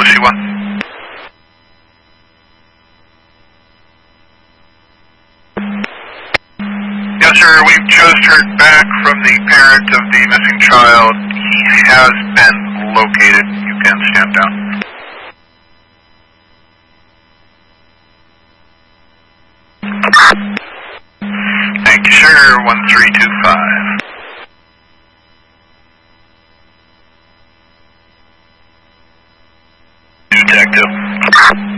Embassy 1. Yes, sir, we've just heard back from the parent of the missing child. He has been located. You can stand down. Thank you, sir. 1325. Detective.